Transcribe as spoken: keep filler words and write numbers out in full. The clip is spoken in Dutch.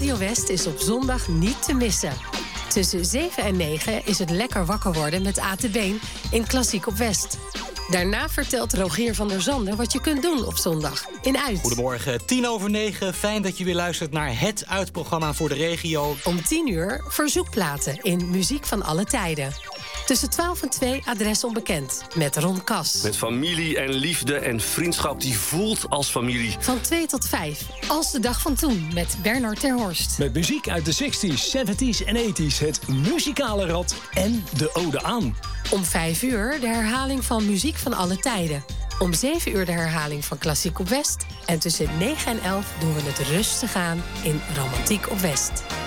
Radio West is op zondag niet te missen. Tussen zeven en negen is het lekker wakker worden met A T Been in Klassiek op West. Daarna vertelt Rogier van der Zanden wat je kunt doen op zondag in Uit. Goedemorgen, tien over negen. Fijn dat je weer luistert naar het Uitprogramma voor de regio. Om tien uur verzoekplaten in Muziek van alle tijden. Tussen twaalf en twee Adres Onbekend met Ron Kas. Met familie en liefde en vriendschap die voelt als familie. Van twee tot vijf, Als de dag van toen met Bernard ter Horst. Met muziek uit de zestig's, zeventig's en tachtig's, het muzikale rad en de ode aan. Om vijf uur de herhaling van Muziek van alle tijden. Om zeven uur de herhaling van Klassiek op West. En tussen negen en elf doen we het rustig aan in Romantiek op West.